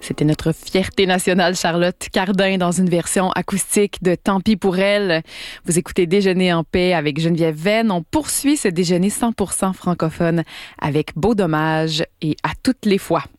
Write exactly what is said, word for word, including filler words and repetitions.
C'était notre fierté nationale, Charlotte Cardin, dans une version acoustique de Tant pis pour elle. Vous écoutez Déjeuner en paix avec Geneviève Venn. On poursuit ce déjeuner cent pour cent francophone avec Beau dommage et À toutes les fois.